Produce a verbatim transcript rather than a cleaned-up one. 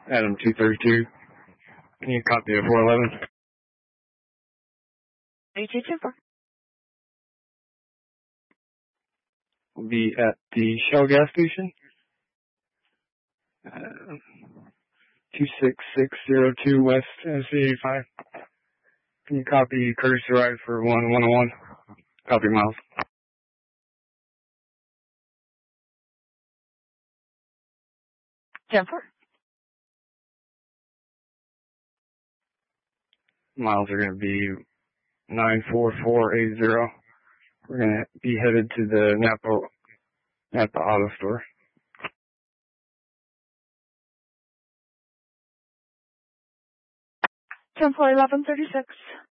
Adam two thirty-two. Can you copy a four eleven? thirty-two two four. We'll be at the Shell gas station. Uh, two six six zero two West Tennessee eighty-five. Can you copy courtesy ride for one one oh one? Copy, Miles. ten four. Miles are going to be nine four four eight zero. We're going to be headed to the Napa, Napa Auto Store. ten four eleven thirty-six.